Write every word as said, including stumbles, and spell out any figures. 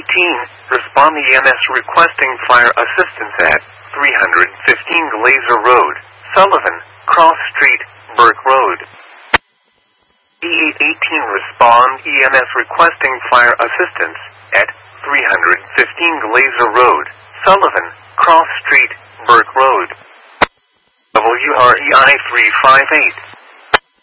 eighteen, respond E M S requesting fire assistance at three fifteen Glazer Road, Sullivan, Cross Street, Burke Road. E eight eighteen, respond E M S requesting fire assistance at three fifteen Glazer Road, Sullivan, Cross Street, Burke Road. W R E I three five eight.